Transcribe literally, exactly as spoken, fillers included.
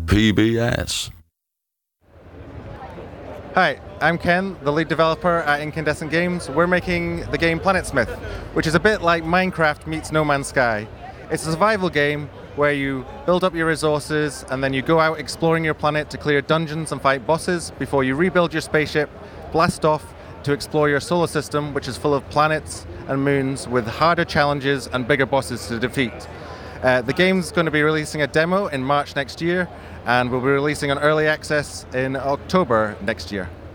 P B S. Hi, I'm Ken, the lead developer at Incandescent Games. We're making the game PlanetSmith, which is a bit like Minecraft meets No Man's Sky. It's a survival game where you build up your resources and then you go out exploring your planet to clear dungeons and fight bosses before you rebuild your spaceship, blast off to explore your solar system, which is full of planets and moons with harder challenges and bigger bosses to defeat. Uh, the game's going to be releasing a demo in March next year, and we'll be releasing an early access in October next year.